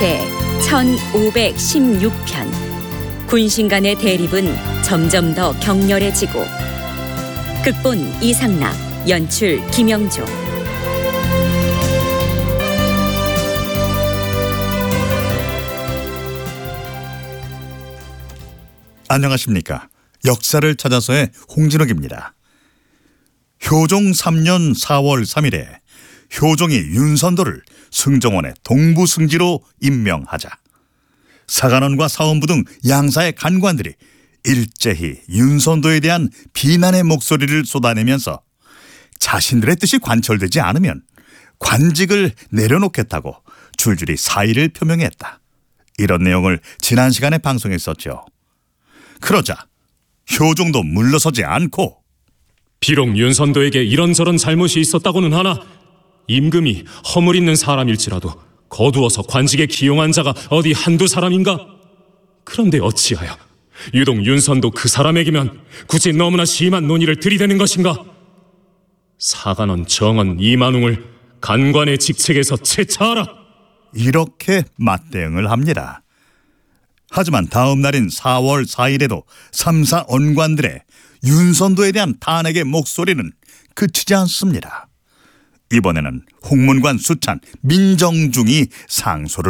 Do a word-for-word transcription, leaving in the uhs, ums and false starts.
제천오백십육 편 군신 간의 대립은 점점 더 격렬해지고. 극본 이상락, 연출 김영조. 안녕하십니까. 역사를 찾아서의 홍진욱입니다. 효종 삼 년 사월 삼일에 효종이 윤선도를 승정원의 동부승지로 임명하자 사간원과 사원부 등 양사의 간관들이 일제히 윤선도에 대한 비난의 목소리를 쏟아내면서 자신들의 뜻이 관철되지 않으면 관직을 내려놓겠다고 줄줄이 사의를 표명했다. 이런 내용을 지난 시간에 방송했었죠. 그러자 효종도 물러서지 않고 비록 윤선도에게 이런저런 잘못이 있었다고는 하나 임금이 허물 있는 사람일지라도 거두어서 관직에 기용한 자가 어디 한두 사람인가? 그런데 어찌하여 유독 윤선도 그 사람에게만 굳이 너무나 심한 논의를 들이대는 것인가? 사간원 정원 이만웅을 간관의 직책에서 채차하라! 이렇게 맞대응을 합니다. 하지만 다음 날인 사월 사일에도 삼사 언관들의 윤선도에 대한 탄핵의 목소리는 그치지 않습니다. 이번에는 홍문관 수찬, 민정중이 상소를